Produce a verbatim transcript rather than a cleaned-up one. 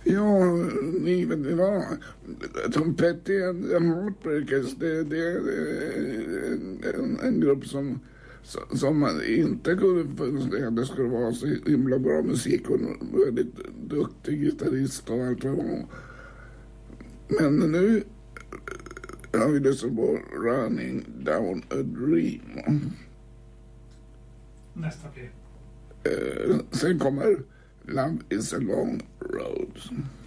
Ja, ni vet ni vad? Tom Petty and the Heartbreakers, det, det är en, en grupp som, som man inte kunde föreställa det skulle vara så himla bra musik och en väldigt duktig gitarrist och allt vad det var. Men nu har vi lyssnat på Running Down a Dream. Nästa blir. Eh, sen kommer Love is a long road.